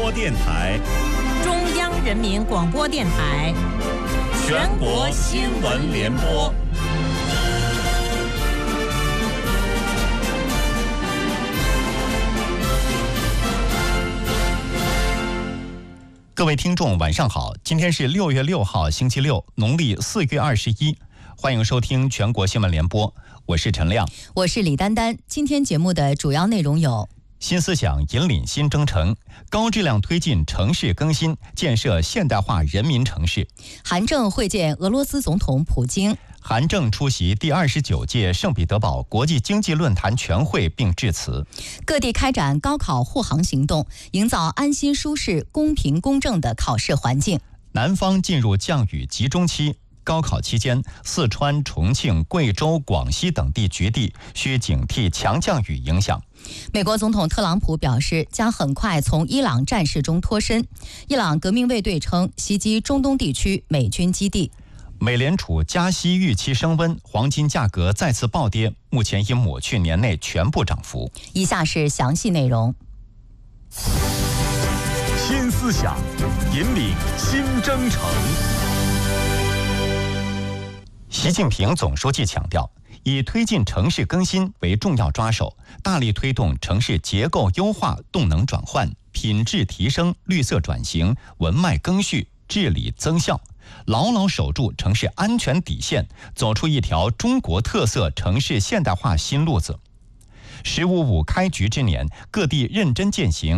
播电台、 中央人民广播电台、 全国新闻联播。各位听众，晚上好！今天是6月6号，星期六，农历4月21。欢迎收听全国新闻联播，我是陈亮， 我是李丹丹。今天节目的主要内容有： 新思想引领新征程，高质量推进城市更新，建设现代化人民城市。 韩正会见俄罗斯总统普京。 韩正出席第29届圣彼得堡国际经济论坛全会并致辞。 各地开展高考护航行动，营造安心、舒适、公平、公正的考试环境。 南方进入降雨集中期，高考期间，四川、重庆、贵州、广西等地局地需警惕强降雨影响。 美国总统特朗普表示，将很快从伊朗战事中脱身。伊朗革命卫队称袭击中东地区美军基地。 美联储加息预期升温，黄金价格再次暴跌，目前已抹去年内全部涨幅。 以下是详细内容。 新思想引领新征程。 习近平总书记强调，以推进城市更新为重要抓手，大力推动城市结构优化、动能转换、品质提升、绿色转型、文脉更续、治理增效，牢牢守住城市安全底线，走出一条中国特色城市现代化新路子。“15+5”开局之年，各地认真践行